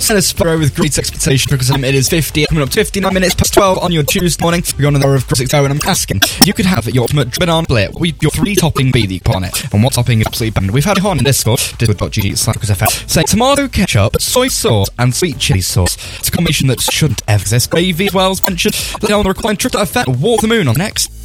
Sparrow with great expectation because it is coming up to 59 minutes past 12 on your Tuesday morning. We're on another hour of Classic Toe, and I'm asking you could have your ultimate banana split. Your 3 topping be the upon it, and what topping is absolutely banned. We've had it on in Discord, discord.gg/because say tomato ketchup, soy sauce, and sweet chili sauce. It's a combination that shouldn't ever exist. Gravy as well as mentioned. Let on the reclined trip that I walk the moon on next.